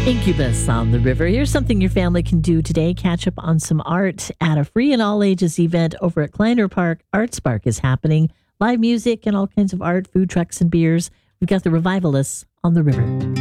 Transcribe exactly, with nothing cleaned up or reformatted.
Incubus on the River. Here's something your family can do today. Catch up on some art at a free and all ages event over at Kleiner Park. Art Spark is happening. Live music and all kinds of art, food trucks and beers. We've got the Revivalists on the River.